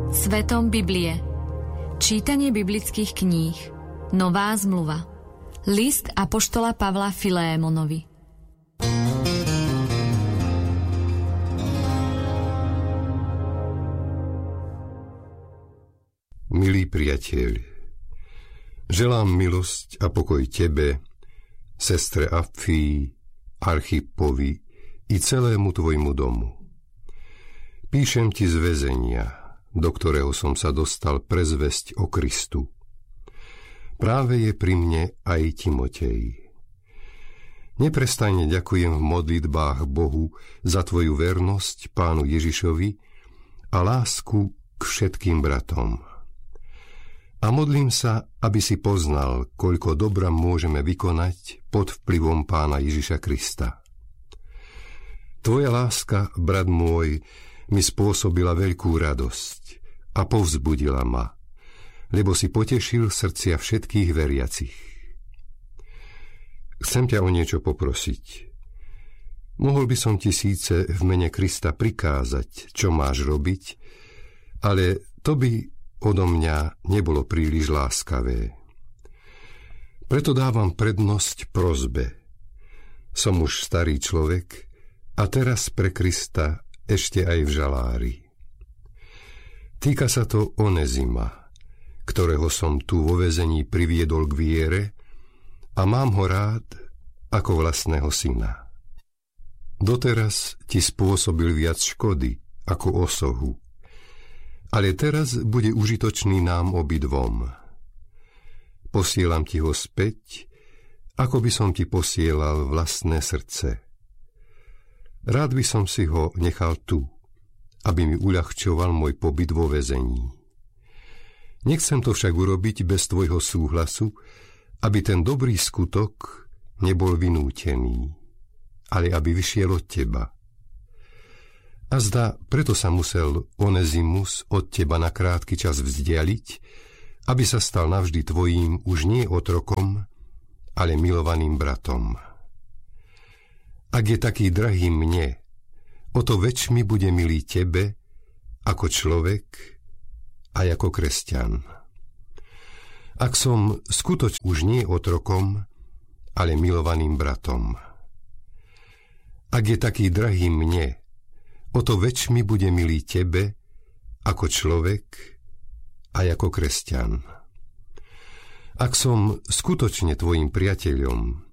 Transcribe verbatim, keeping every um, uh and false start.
Svetom Biblie. Čítanie biblických kníh. Nová zmluva. List apoštola Pavla Filémonovi. Milý priateľ, želám milosť a pokoj tebe, sestre Apfii, Archipovi i celému tvojmu domu. Píšem ti z väzenia, do ktorého som sa dostal pre zvesť o Kristu. Práve je pri mne aj Timotej. Neprestajne ďakujem v modlitbách Bohu za tvoju vernosť Pánu Ježišovi a lásku k všetkým bratom. A modlím sa, aby si poznal, koľko dobra môžeme vykonať pod vplyvom Pána Ježiša Krista. Tvoja láska, brat môj, mi spôsobila veľkú radosť a povzbudila ma, lebo si potešil srdcia všetkých veriacich. Chcem ťa o niečo poprosiť. Mohol by som ti síce v mene Krista prikázať, čo máš robiť, ale to by odo mňa nebolo príliš láskavé. Preto dávam prednosť prosbe. Som už starý človek a teraz pre Krista ešte aj v žalári. Týka sa to Onezima, ktorého som tu vo väzení priviedol k viere a mám ho rád ako vlastného syna. Doteraz ti spôsobil viac škody ako osohu, ale teraz bude užitočný nám obidvom. Posielam ti ho späť, ako by som ti posielal vlastné srdce. Rád by som si ho nechal tu, aby mi uľahčoval môj pobyt vo väzení. Nechcem to však urobiť bez tvojho súhlasu, aby ten dobrý skutok nebol vynútený, ale aby vyšiel od teba. A zdá, preto sa musel Onezimus od teba na krátky čas vzdialiť, aby sa stal navždy tvojím už nie otrokom, ale milovaným bratom. Ak je taký drahý mne, o to väčš mi bude milý tebe, ako človek a ako kresťan. Ak som skutočne už nie otrokom, ale milovaným bratom. Ak je taký drahý mne, o to väčš mi bude milý tebe, ako človek a ako kresťan. Ak som skutočne tvojim priateľom,